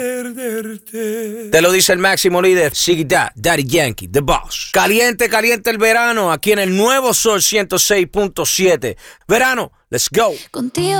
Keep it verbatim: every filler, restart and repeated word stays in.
Perderte. Te lo dice el máximo líder, Ziggy Dad, Daddy Yankee, The Boss. Caliente, caliente el verano, aquí en el nuevo Sol ciento seis punto siete. Verano, let's go. Contigo